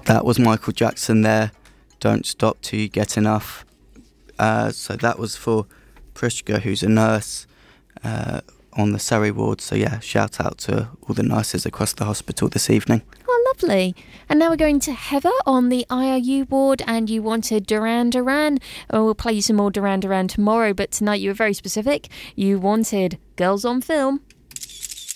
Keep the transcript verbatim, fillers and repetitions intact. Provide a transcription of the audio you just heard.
That was Michael Jackson there. Don't Stop Till You Get Enough. Uh, so that was for Prishka, who's a nurse uh, on the Surrey ward. So yeah, shout out to all the nurses across the hospital this evening. Oh, lovely. And now we're going to Heather on the I R U ward, and you wanted Duran Duran. Oh, we'll play you some more Duran Duran tomorrow, but tonight you were very specific. You wanted Girls on Film.